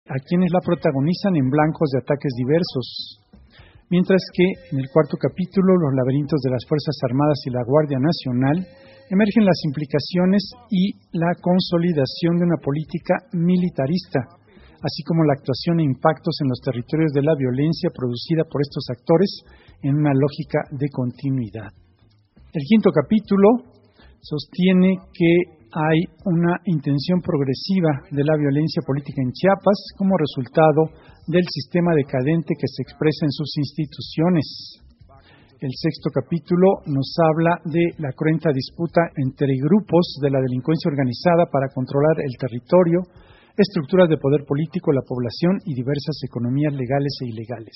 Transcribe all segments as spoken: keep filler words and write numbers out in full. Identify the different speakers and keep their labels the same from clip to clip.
Speaker 1: a quienes la protagonizan en blancos de ataques diversos. Mientras que en el cuarto capítulo, Los laberintos de las Fuerzas Armadas y la Guardia Nacional, emergen las implicaciones y la consolidación de una política militarista, así como la actuación e impactos en los territorios de la violencia producida por estos actores en una lógica de continuidad. El quinto capítulo sostiene que hay una intención progresiva de la violencia política en Chiapas como resultado del sistema decadente que se expresa en sus instituciones. El sexto capítulo nos habla de la cruenta disputa entre grupos de la delincuencia organizada para controlar el territorio, estructuras de poder político, la población y diversas economías legales e ilegales.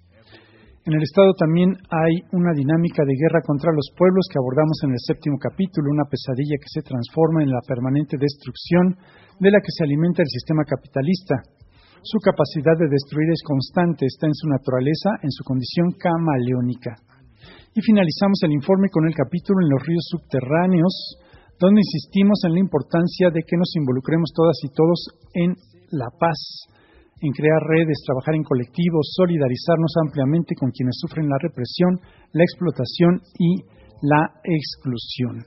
Speaker 1: En el Estado también hay una dinámica de guerra contra los pueblos que abordamos en el séptimo capítulo, una pesadilla que se transforma en la permanente destrucción de la que se alimenta el sistema capitalista. Su capacidad de destruir es constante, está en su naturaleza, en su condición camaleónica. Y finalizamos el informe con el capítulo en los ríos subterráneos, donde insistimos en la importancia de que nos involucremos todas y todos en la paz, en crear redes, trabajar en colectivos, solidarizarnos ampliamente con quienes sufren la represión, la explotación y la exclusión.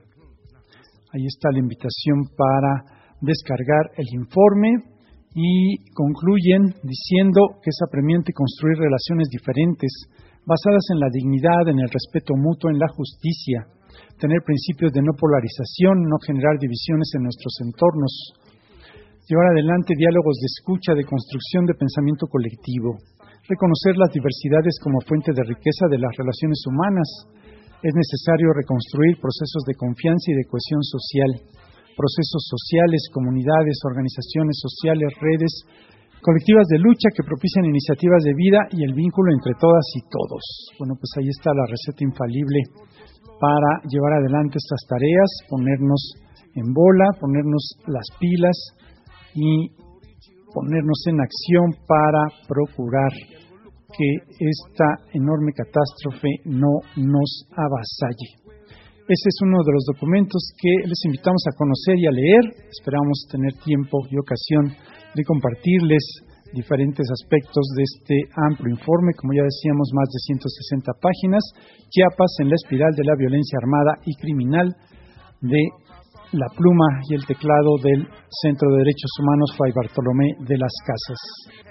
Speaker 1: Ahí está la invitación para descargar el informe y concluyen diciendo que es apremiante construir relaciones diferentes, basadas en la dignidad, en el respeto mutuo, en la justicia, tener principios de no polarización, no generar divisiones en nuestros entornos, llevar adelante diálogos de escucha, de construcción de pensamiento colectivo, reconocer las diversidades como fuente de riqueza de las relaciones humanas. Es necesario reconstruir procesos de confianza y de cohesión social, procesos sociales, comunidades, organizaciones sociales, redes, colectivas de lucha que propician iniciativas de vida y el vínculo entre todas y todos. Bueno, pues ahí está la receta infalible para llevar adelante estas tareas, ponernos en bola, ponernos las pilas y ponernos en acción para procurar que esta enorme catástrofe no nos avasalle. Ese es uno de los documentos que les invitamos a conocer y a leer. Esperamos tener tiempo y ocasión de compartirles diferentes aspectos de este amplio informe, como ya decíamos, más de ciento sesenta páginas, Chiapas en la espiral de la violencia armada y criminal, de la pluma y el teclado del Centro de Derechos Humanos Fray Bartolomé de las Casas.